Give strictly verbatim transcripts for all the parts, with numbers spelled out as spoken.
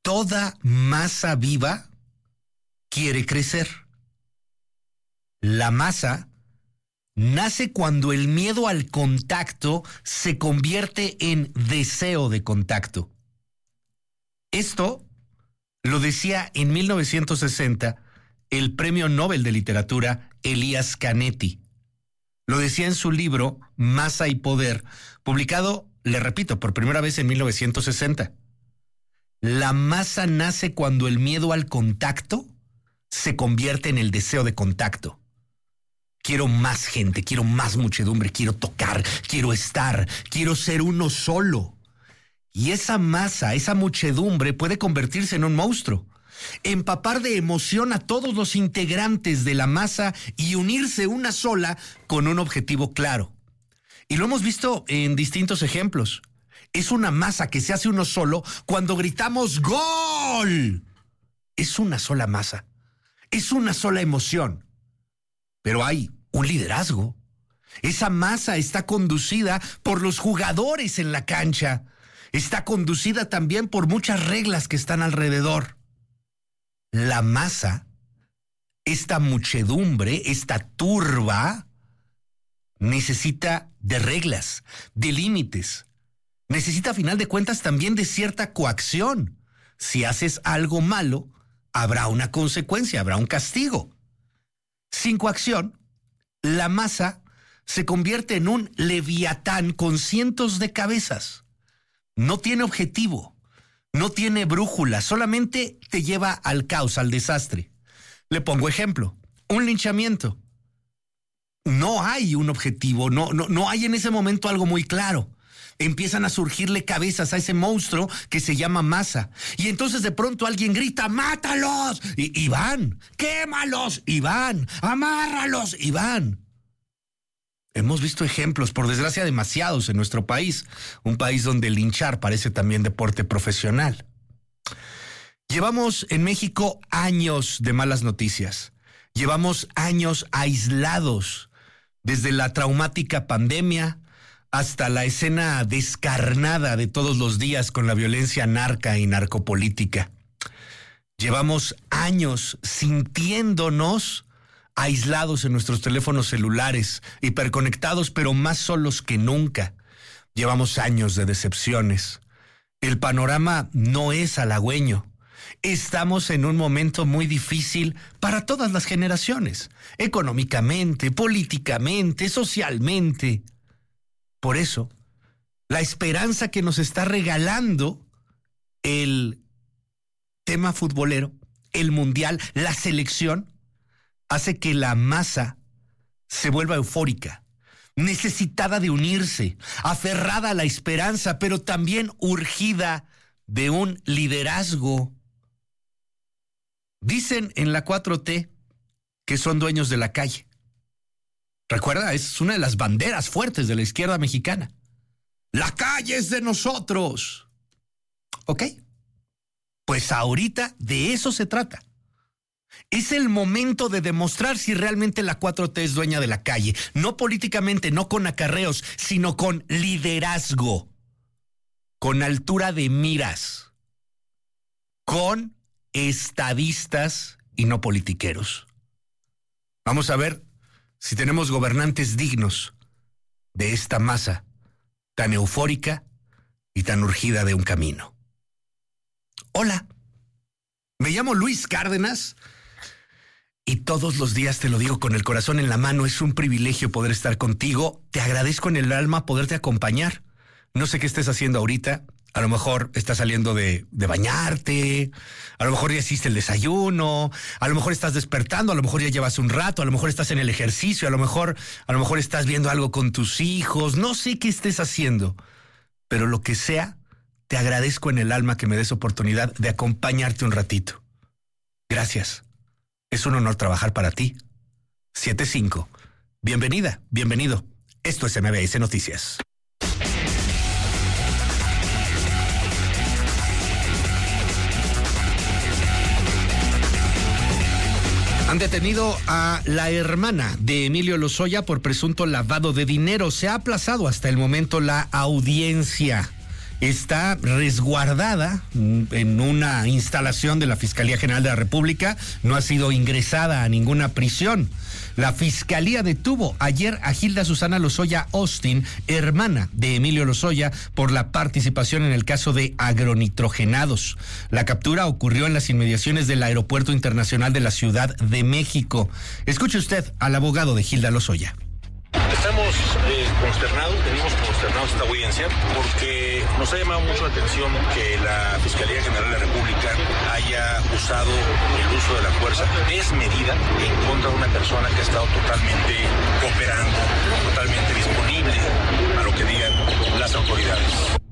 Toda masa viva quiere crecer. La masa nace cuando el miedo al contacto se convierte en deseo de contacto. Esto lo decía en mil novecientos sesenta el premio Nobel de Literatura Elias Canetti. Lo decía en su libro Masa y Poder, publicado, le repito, por primera vez en mil novecientos sesenta. La masa nace cuando el miedo al contacto se convierte en el deseo de contacto. Quiero más gente, quiero más muchedumbre, quiero tocar, quiero estar, quiero ser uno solo. Y esa masa, esa muchedumbre puede convertirse en un monstruo, empapar de emoción a todos los integrantes de la masa y unirse una sola con un objetivo claro. Y lo hemos visto en distintos ejemplos. Es una masa que se hace uno solo cuando gritamos ¡Gol! Es una sola masa, es una sola emoción. Pero hay un liderazgo. Esa masa está conducida por los jugadores en la cancha. Está conducida también por muchas reglas que están alrededor. La masa, esta muchedumbre, esta turba, necesita de reglas, de límites. Necesita, a final de cuentas, también de cierta coacción. Si haces algo malo, habrá una consecuencia, habrá un castigo. Sin coacción, la masa se convierte en un leviatán con cientos de cabezas. No tiene objetivo, no tiene brújula, solamente te lleva al caos, al desastre. Le pongo ejemplo, un linchamiento. No hay un objetivo, no, no, no hay en ese momento algo muy claro. Empiezan a surgirle cabezas a ese monstruo que se llama masa. Y entonces de pronto alguien grita, ¡mátalos! Y, y van, ¡quémalos! Y van, ¡amárralos! Y van. Hemos visto ejemplos, por desgracia, demasiados en nuestro país. Un país donde linchar parece también deporte profesional. Llevamos en México años de malas noticias. Llevamos años aislados, desde la traumática pandemia hasta la escena descarnada de todos los días con la violencia narca y narcopolítica. Llevamos años sintiéndonos aislados en nuestros teléfonos celulares, hiperconectados, pero más solos que nunca. Llevamos años de decepciones. El panorama no es halagüeño. Estamos en un momento muy difícil para todas las generaciones, económicamente, políticamente, socialmente. Por eso, la esperanza que nos está regalando el tema futbolero, el mundial, la selección, hace que la masa se vuelva eufórica, necesitada de unirse, aferrada a la esperanza, pero también urgida de un liderazgo. Dicen en la cuatro T que son dueños de la calle. Recuerda, es una de las banderas fuertes de la izquierda mexicana. La calle es de nosotros. ¿Ok? Pues ahorita de eso se trata. Es el momento de demostrar si realmente la cuatro T es dueña de la calle. No políticamente, no con acarreos, sino con liderazgo, con altura de miras, con estadistas y no politiqueros. Vamos a ver si tenemos gobernantes dignos de esta masa tan eufórica y tan urgida de un camino. Hola, me llamo Luis Cárdenas y todos los días te lo digo con el corazón en la mano, es un privilegio poder estar contigo. Te agradezco en el alma poderte acompañar. No sé qué estés haciendo ahorita. A lo mejor estás saliendo de, de bañarte, a lo mejor ya hiciste el desayuno, a lo mejor estás despertando, a lo mejor ya llevas un rato, a lo mejor estás en el ejercicio, a lo mejor, a lo mejor estás viendo algo con tus hijos, no sé qué estés haciendo, pero lo que sea, te agradezco en el alma que me des oportunidad de acompañarte un ratito. Gracias. Es un honor trabajar para ti. siete cinco. Bienvenida, bienvenido. Esto es M B S Noticias. Han detenido a la hermana de Emilio Lozoya por presunto lavado de dinero. Se ha aplazado hasta el momento la audiencia. está resguardada en una instalación de la Fiscalía General de la República, no ha sido ingresada a ninguna prisión. La Fiscalía detuvo ayer a Hilda Susana Lozoya Austin, hermana de Emilio Lozoya, por la participación en el caso de agronitrogenados. La captura ocurrió en las inmediaciones del Aeropuerto Internacional de la Ciudad de México. Escuche usted al abogado de Hilda Lozoya. Estamos eh, consternados, venimos consternados esta audiencia porque nos ha llamado mucho la atención que la Fiscalía General de la República haya usado el uso de la fuerza desmedida en contra de una persona que ha estado totalmente cooperando, totalmente disponible a lo que digan las autoridades.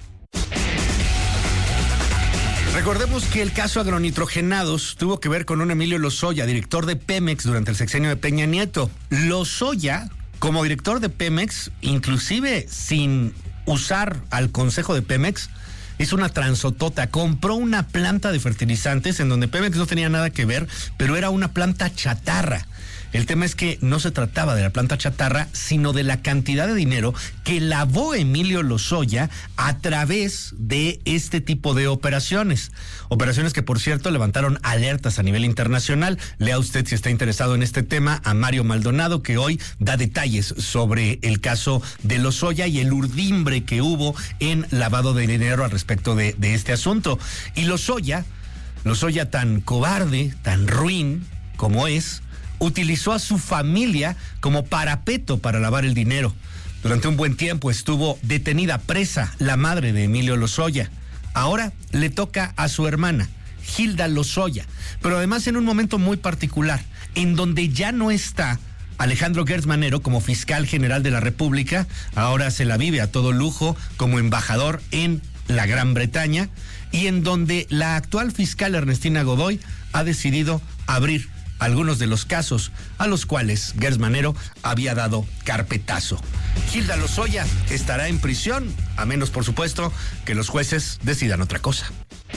Recordemos que el caso agronitrogenados tuvo que ver con un Emilio Lozoya, director de Pemex durante el sexenio de Peña Nieto. Lozoya, como director de Pemex, inclusive sin usar al consejo de Pemex, hizo una transotota, compró una planta de fertilizantes en donde Pemex no tenía nada que ver, pero era una planta chatarra. El tema es que no se trataba de la planta chatarra, sino de la cantidad de dinero que lavó Emilio Lozoya a través de este tipo de operaciones. Operaciones que, por cierto, levantaron alertas a nivel internacional. Lea usted, si está interesado en este tema, a Mario Maldonado, que hoy da detalles sobre el caso de Lozoya y el urdimbre que hubo en lavado de dinero al respecto de, de este asunto. Y Lozoya, Lozoya tan cobarde, tan ruin como es, utilizó a su familia como parapeto para lavar el dinero. Durante un buen tiempo estuvo detenida, presa, la madre de Emilio Lozoya. Ahora le toca a su hermana, Hilda Lozoya, pero además en un momento muy particular, en donde ya no está Alejandro Gertz Manero como fiscal general de la República. Ahora se la vive a todo lujo como embajador en la Gran Bretaña, y en donde la actual fiscal Ernestina Godoy ha decidido abrir algunos de los casos a los cuales Gertz Manero había dado carpetazo. Hilda Lozoya estará en prisión, a menos, por supuesto, que los jueces decidan otra cosa.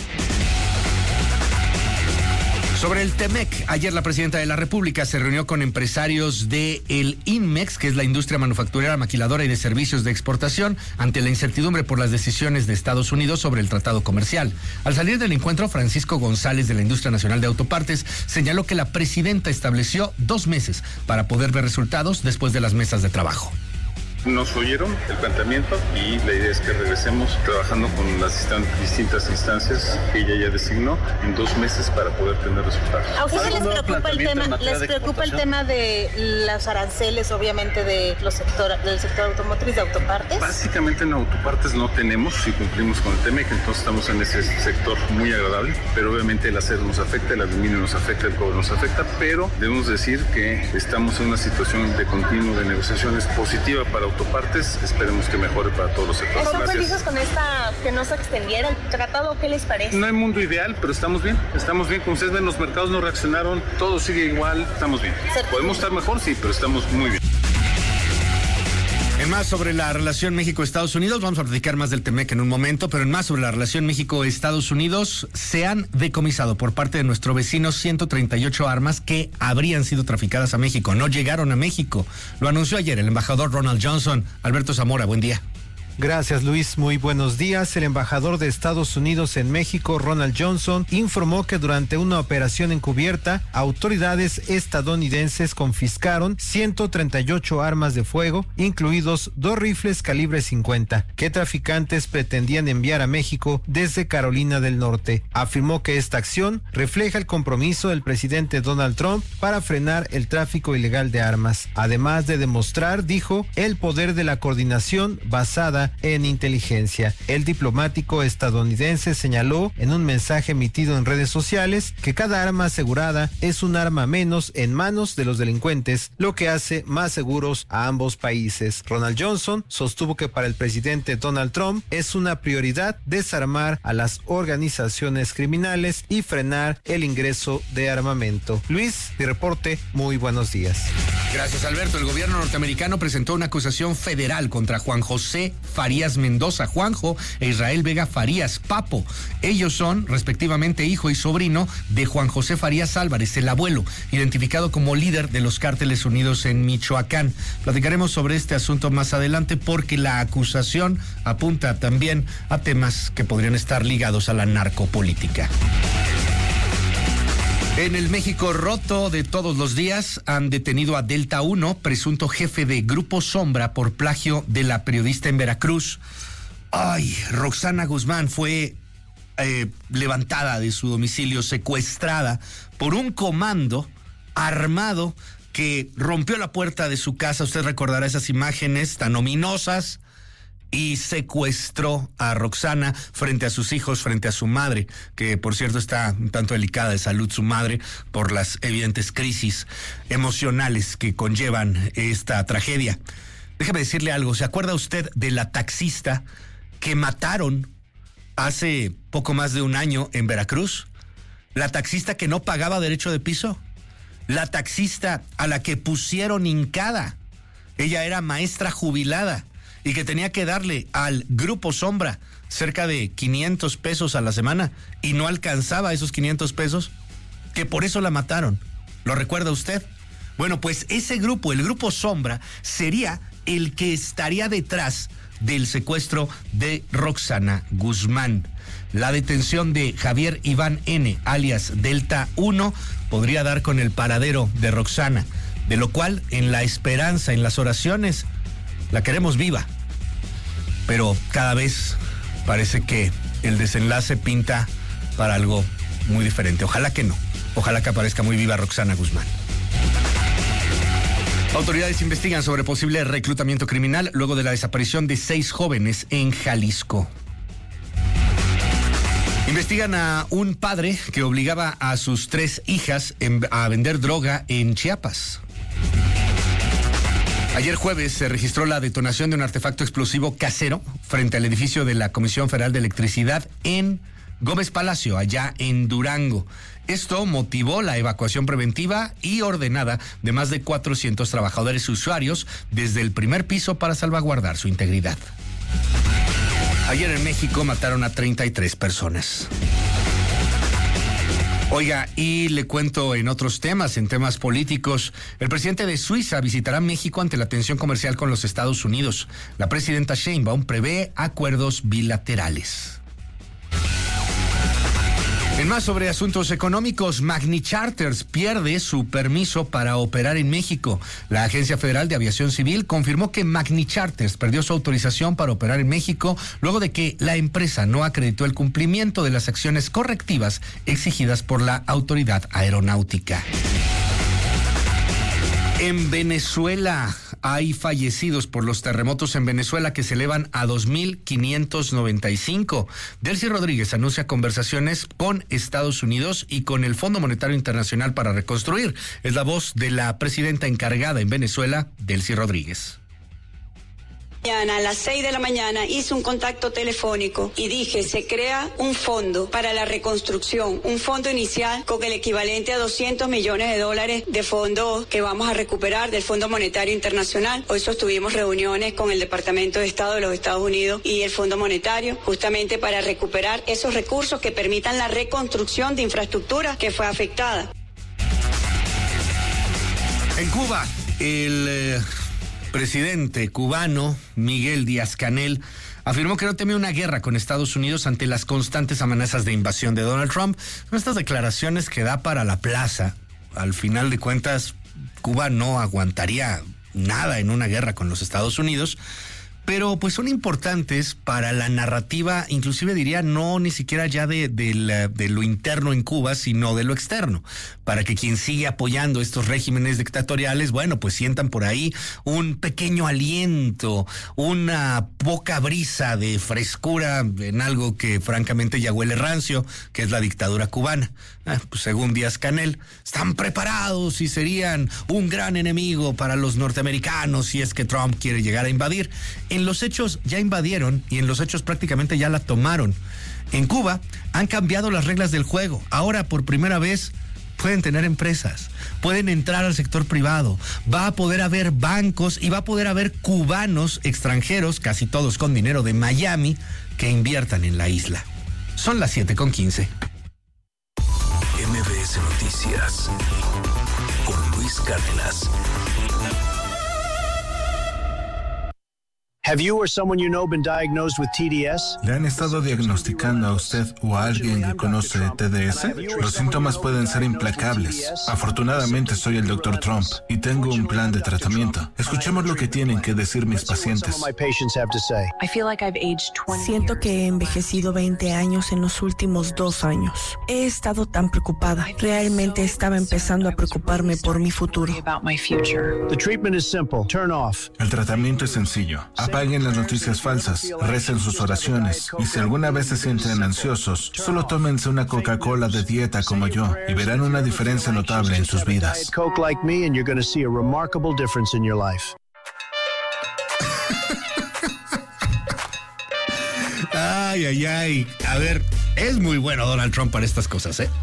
Sobre el Temec, ayer la presidenta de la República se reunió con empresarios de el INMEX, que es la industria manufacturera, maquiladora y de servicios de exportación, ante la incertidumbre por las decisiones de Estados Unidos sobre el tratado comercial. Al salir del encuentro, Francisco González, de la Industria Nacional de Autopartes, señaló que la presidenta estableció dos meses para poder ver resultados después de las mesas de trabajo. Nos oyeron el planteamiento y la idea es que regresemos trabajando con las distintas instancias que ella ya designó en dos meses para poder tener resultados. ¿A ustedes les preocupa el tema, les preocupa el tema de los aranceles, obviamente, de los sector, del sector automotriz, de autopartes? Básicamente en autopartes no tenemos, si cumplimos con el Temec, entonces estamos en ese sector muy agradable, pero obviamente el acero nos afecta, el aluminio nos afecta, el cobre nos afecta, pero debemos decir que estamos en una situación de continuo de negociaciones positiva para autopartes, esperemos que mejore para todos los sectores. ¿Están felices con esta, que no se extendiera el tratado? ¿Qué les parece? No hay mundo ideal, pero estamos bien, estamos bien. Como ustedes ven, los mercados no reaccionaron, todo sigue igual, estamos bien. Podemos estar mejor, sí, pero estamos muy bien. En más sobre la relación México-Estados Unidos, vamos a platicar más del Temec en un momento, pero en más sobre la relación México-Estados Unidos, se han decomisado por parte de nuestro vecino ciento treinta y ocho armas que habrían sido traficadas a México. No llegaron a México. Lo anunció ayer el embajador Ronald Johnson. Alberto Zamora, buen día. Gracias, Luis. Muy buenos días. El embajador de Estados Unidos en México, Ronald Johnson, informó que durante una operación encubierta, autoridades estadounidenses confiscaron ciento treinta y ocho armas de fuego, incluidos dos rifles calibre cincuenta, que traficantes pretendían enviar a México desde Carolina del Norte. Afirmó que esta acción refleja el compromiso del presidente Donald Trump para frenar el tráfico ilegal de armas, además de demostrar, dijo, el poder de la coordinación basada en inteligencia. El diplomático estadounidense señaló en un mensaje emitido en redes sociales que cada arma asegurada es un arma menos en manos de los delincuentes, lo que hace más seguros a ambos países. Ronald Johnson sostuvo que para el presidente Donald Trump es una prioridad desarmar a las organizaciones criminales y frenar el ingreso de armamento. Luis, mi reporte, muy buenos días. Gracias, Alberto. El gobierno norteamericano presentó una acusación federal contra Juan José Farías Mendoza, Juanjo, e Israel Vega Farías, Papo. Ellos son, respectivamente, hijo y sobrino de Juan José Farías Álvarez, el abuelo, identificado como líder de los Cárteles Unidos en Michoacán. Platicaremos sobre este asunto más adelante porque la acusación apunta también a temas que podrían estar ligados a la narcopolítica. En el México roto de todos los días han detenido a Delta uno, presunto jefe de Grupo Sombra por plagio de la periodista en Veracruz. Ay, Roxana Guzmán fue eh, levantada de su domicilio, secuestrada por un comando armado que rompió la puerta de su casa. Usted recordará esas imágenes tan ominosas. Y secuestró a Roxana frente a sus hijos, frente a su madre, que por cierto está un tanto delicada de salud su madre por las evidentes crisis emocionales que conllevan esta tragedia. Déjeme decirle algo, ¿se acuerda usted de la taxista que mataron hace poco más de un año en Veracruz? La taxista que no pagaba derecho de piso, la taxista a la que pusieron hincada. Ella era maestra jubilada y que tenía que darle al Grupo Sombra cerca de quinientos pesos a la semana y no alcanzaba esos quinientos pesos, que por eso la mataron. ¿Lo recuerda usted? Bueno, pues ese grupo, el Grupo Sombra, sería el que estaría detrás del secuestro de Roxana Guzmán. La detención de Javier Iván N., alias Delta uno, podría dar con el paradero de Roxana, de lo cual, en la esperanza, en las oraciones, la queremos viva, pero cada vez parece que el desenlace pinta para algo muy diferente. Ojalá que no, ojalá que aparezca muy viva Roxana Guzmán. Autoridades investigan sobre posible reclutamiento criminal luego de la desaparición de seis jóvenes en Jalisco. Investigan a un padre que obligaba a sus tres hijas a vender droga en Chiapas. Ayer jueves se registró la detonación de un artefacto explosivo casero frente al edificio de la Comisión Federal de Electricidad en Gómez Palacio, allá en Durango. Esto motivó la evacuación preventiva y ordenada de más de cuatrocientos trabajadores y usuarios desde el primer piso para salvaguardar su integridad. Ayer en México mataron a treinta y tres personas. Oiga, y le cuento en otros temas, en temas políticos, el presidente de Suiza visitará México ante la tensión comercial con los Estados Unidos. La presidenta Sheinbaum prevé acuerdos bilaterales. En más sobre asuntos económicos, Magni Charters pierde su permiso para operar en México. La Agencia Federal de Aviación Civil confirmó que Magni Charters perdió su autorización para operar en México luego de que la empresa no acreditó el cumplimiento de las acciones correctivas exigidas por la autoridad aeronáutica. En Venezuela hay fallecidos por los terremotos en Venezuela que se elevan a dos mil quinientos noventa y cinco. Delcy Rodríguez anuncia conversaciones con Estados Unidos y con el Fondo Monetario Internacional para reconstruir. Es la voz de la presidenta encargada en Venezuela, Delcy Rodríguez. A las seis de la mañana hice un contacto telefónico y dije, se crea un fondo para la reconstrucción, un fondo inicial con el equivalente a doscientos millones de dólares de fondos que vamos a recuperar del Fondo Monetario Internacional. Hoy sostuvimos reuniones con el Departamento de Estado de los Estados Unidos y el Fondo Monetario, justamente para recuperar esos recursos que permitan la reconstrucción de infraestructura que fue afectada. En Cuba, el... Eh... presidente cubano Miguel Díaz-Canel afirmó que no teme una guerra con Estados Unidos ante las constantes amenazas de invasión de Donald Trump. Son estas declaraciones que da para la plaza. Al final de cuentas, Cuba no aguantaría nada en una guerra con los Estados Unidos, pero pues son importantes para la narrativa, inclusive diría no ni siquiera ya de, de, la, de lo interno en Cuba, sino de lo externo, para que quien sigue apoyando estos regímenes dictatoriales, bueno, pues sientan por ahí un pequeño aliento, una poca brisa de frescura en algo que francamente ya huele rancio, que es la dictadura cubana. Ah, pues según Díaz-Canel, están preparados y serían un gran enemigo para los norteamericanos si es que Trump quiere llegar a invadir. En los hechos ya invadieron y en los hechos prácticamente ya la tomaron. En Cuba han cambiado las reglas del juego. Ahora por primera vez pueden tener empresas, pueden entrar al sector privado, va a poder haber bancos y va a poder haber cubanos extranjeros, casi todos con dinero de Miami, que inviertan en la isla. Son las siete con quince. M B S Noticias con Luis Cárdenas. Have you or someone you know been diagnosed with T D S? ¿Le han estado diagnosticando a usted o a alguien que conoce T D S? Los síntomas pueden ser implacables. Afortunadamente soy el doctor Trump y tengo un plan de tratamiento. Escuchemos lo que tienen que decir mis pacientes. Siento que he envejecido veinte años en los últimos dos años. He estado tan preocupada. Realmente estaba empezando a preocuparme por mi futuro. El tratamiento es sencillo. Apaguen las noticias falsas, recen sus oraciones y si alguna vez se sienten ansiosos, solo tómense una Coca-Cola de dieta como yo y verán una diferencia notable en sus vidas. Ay, ay, ay. A ver, es muy bueno Donald Trump para estas cosas, ¿eh?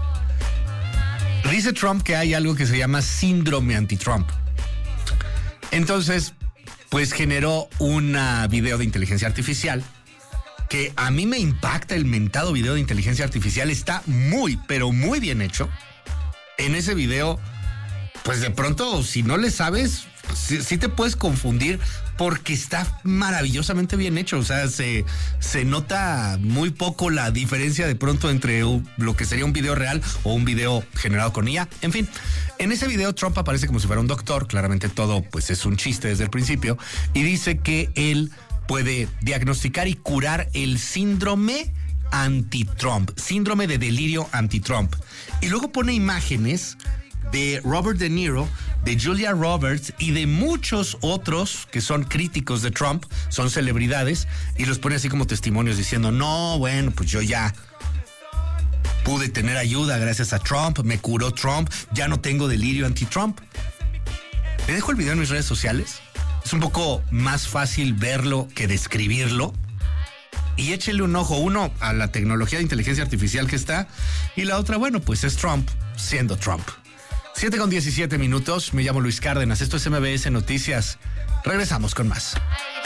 Dice Trump que hay algo que se llama síndrome anti-Trump. Entonces, pues generó un video de inteligencia artificial que a mí me impacta. El mentado video de inteligencia artificial está muy, pero muy bien hecho. En ese video, pues de pronto, si no le sabes, sí, sí te puedes confundir porque está maravillosamente bien hecho. O sea, se, se nota muy poco la diferencia de pronto entre lo que sería un video real o un video generado con I A. En fin, en ese video Trump aparece como si fuera un doctor. Claramente todo pues es un chiste desde el principio. Y dice que él puede diagnosticar y curar el síndrome anti-Trump. Síndrome de delirio anti-Trump. Y luego pone imágenes de Robert De Niro, de Julia Roberts y de muchos otros que son críticos de Trump, son celebridades, y los pone así como testimonios diciendo, no, bueno, pues yo ya pude tener ayuda gracias a Trump, me curó Trump, ya no tengo delirio anti-Trump. Le dejo el video en mis redes sociales, es un poco más fácil verlo que describirlo, y échele un ojo, uno, a la tecnología de inteligencia artificial que está, y la otra, bueno, pues es Trump siendo Trump. siete con diecisiete minutos, me llamo Luis Cárdenas, esto es M B S Noticias. Regresamos con más.